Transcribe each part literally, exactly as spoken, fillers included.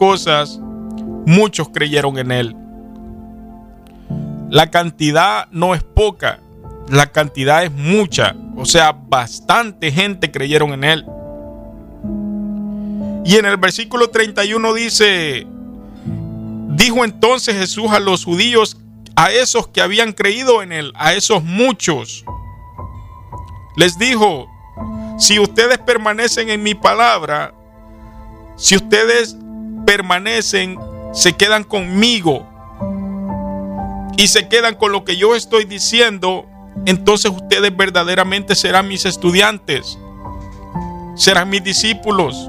cosas, muchos creyeron en él. La cantidad no es poca, la cantidad es mucha. O sea, bastante gente creyeron en él. Y en el versículo treinta y uno dice: dijo entonces Jesús a los judíos, a esos que habían creído en él, a esos muchos, les dijo: si ustedes permanecen en mi palabra, si ustedes permanecen, se quedan conmigo y se quedan con lo que yo estoy diciendo, entonces ustedes verdaderamente serán mis estudiantes, serán mis discípulos.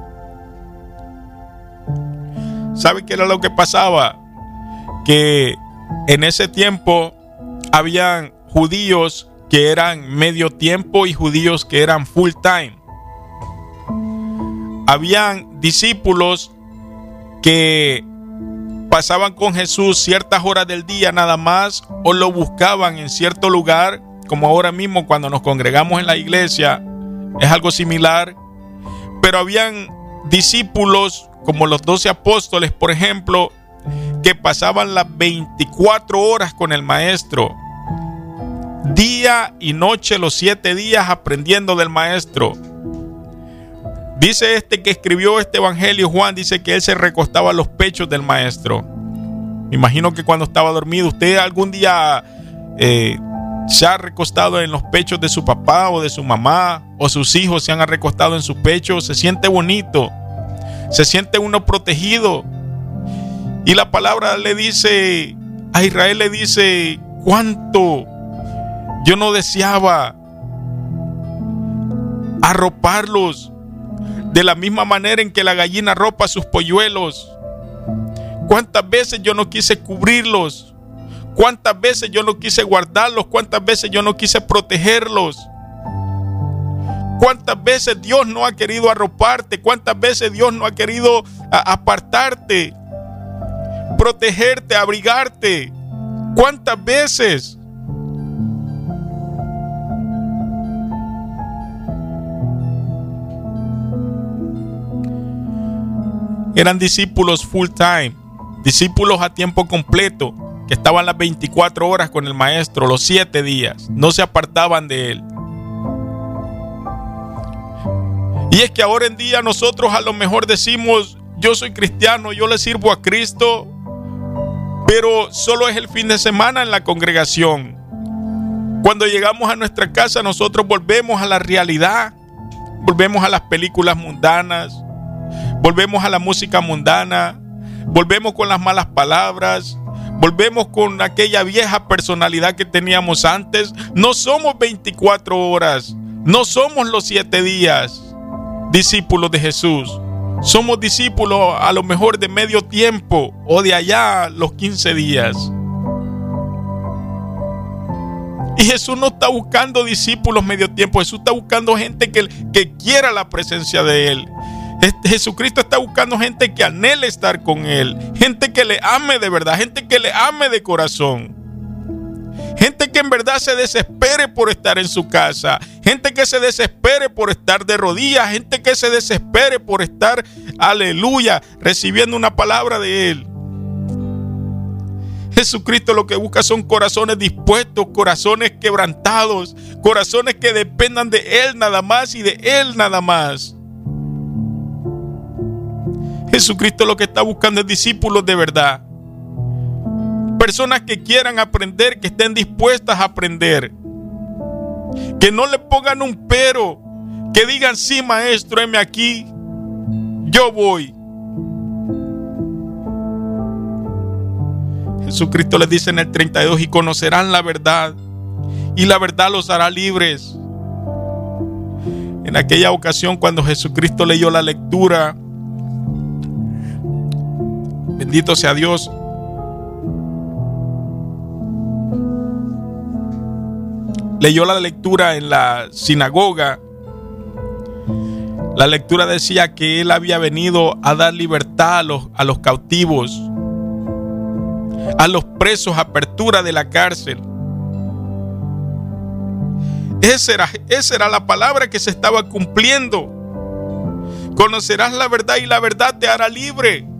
¿Sabe qué era lo que pasaba? Que en ese tiempo habían judíos que eran medio tiempo y judíos que eran full time. Habían discípulos que pasaban con Jesús ciertas horas del día nada más, o lo buscaban en cierto lugar, como ahora mismo cuando nos congregamos en la iglesia, es algo similar. Pero habían discípulos como los doce apóstoles, por ejemplo, que pasaban las veinticuatro horas con el maestro, día y noche, los siete días aprendiendo del maestro. Dice este que escribió este evangelio, Juan, dice que él se recostaba a los pechos del maestro. Me imagino que cuando estaba dormido, usted algún día eh, se ha recostado en los pechos de su papá o de su mamá, o sus hijos se han recostado en su pecho. Se siente bonito, se siente uno protegido. Y la palabra le dice, a Israel le dice: cuánto yo no deseaba arroparlos de la misma manera en que la gallina arropa a sus polluelos. Cuántas veces yo no quise cubrirlos, cuántas veces yo no quise guardarlos, cuántas veces yo no quise protegerlos. Cuántas veces Dios no ha querido arroparte, cuántas veces Dios no ha querido apartarte, protegerte, abrigarte. ¿Cuántas veces? Eran discípulos full time, discípulos a tiempo completo, que estaban las veinticuatro horas con el maestro, los siete días, no se apartaban de él. Y es que ahora en día nosotros a lo mejor decimos: yo soy cristiano, yo le sirvo a Cristo, pero solo es el fin de semana en la congregación. Cuando llegamos a nuestra casa, nosotros volvemos a la realidad, volvemos a las películas mundanas, volvemos a la música mundana, volvemos con las malas palabras, volvemos con aquella vieja personalidad que teníamos antes. No somos veinticuatro horas, no somos los siete días discípulos de Jesús. Somos discípulos a lo mejor de medio tiempo, o de allá los quince días. Y Jesús no está buscando discípulos medio tiempo. Jesús está buscando gente que, que quiera la presencia de Él. Jesucristo está buscando gente que anhele estar con Él, gente que le ame de verdad, gente que le ame de corazón, gente que en verdad se desespere por estar en su casa, gente que se desespere por estar de rodillas, gente que se desespere por estar, aleluya, recibiendo una palabra de Él. Jesucristo lo que busca son corazones dispuestos, corazones quebrantados, corazones que dependan de Él nada más y de Él nada más. Jesucristo lo que está buscando es discípulos de verdad. Personas que quieran aprender, que estén dispuestas a aprender. Que no le pongan un pero, que digan: sí, maestro, heme aquí, yo voy. Jesucristo les dice en el treinta y dos: y conocerán la verdad, y la verdad los hará libres. En aquella ocasión, cuando Jesucristo leyó la lectura, bendito sea Dios, leyó la lectura en la sinagoga. La lectura decía que Él había venido a dar libertad a los, a los cautivos, a los presos, apertura de la cárcel. Esa era, esa era la palabra que se estaba cumpliendo. Conocerás la verdad y la verdad te hará libre.